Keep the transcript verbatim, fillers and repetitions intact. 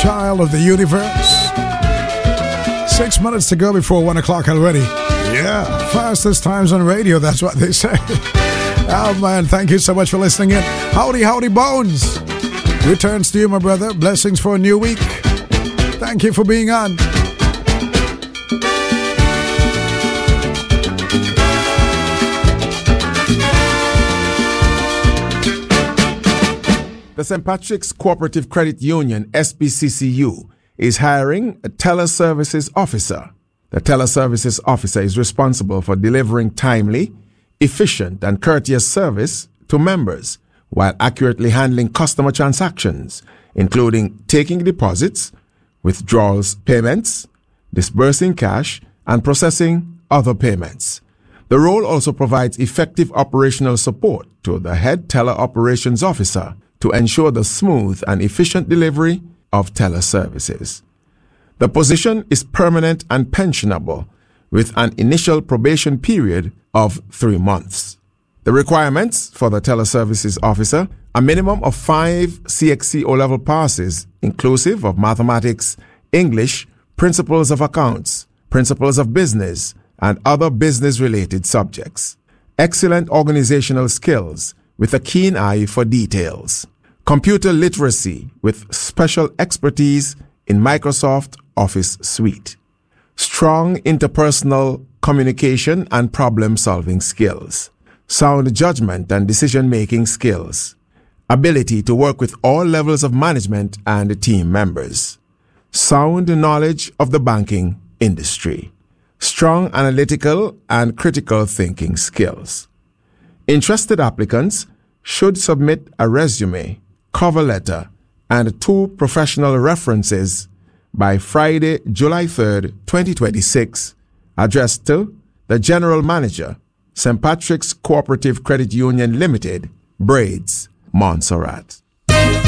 child of the universe. Six minutes to go before one o'clock already. Yeah, fastest times on radio, that's what they say. Oh man, thank you so much for listening in. Howdy, howdy, Bones. Returns to you, my brother. Blessings for a new week. Thank you for being on. The Saint Patrick's Cooperative Credit Union, S P C C U, is hiring a teleservices officer. The teleservices officer is responsible for delivering timely, efficient, and courteous service to members while accurately handling customer transactions, including taking deposits, withdrawals payments, disbursing cash, and processing other payments. The role also provides effective operational support to the head teller operations officer to ensure the smooth and efficient delivery of teller services. The position is permanent and pensionable with an initial probation period of three months. The requirements for the teller services officer: a minimum of five C X C O-level passes, inclusive of mathematics, English, principles of accounts, principles of business, and other business-related subjects. Excellent organizational skills with a keen eye for details. Computer literacy with special expertise in Microsoft Office Suite. Strong interpersonal communication and problem-solving skills. Sound judgment and decision-making skills. Ability to work with all levels of management and team members. Sound knowledge of the banking industry. Strong analytical and critical thinking skills. Interested applicants should submit a resume, cover letter, and two professional references by Friday, July third, twenty twenty-six, addressed to the General Manager, Saint Patrick's Cooperative Credit Union Limited, Braids, Montserrat.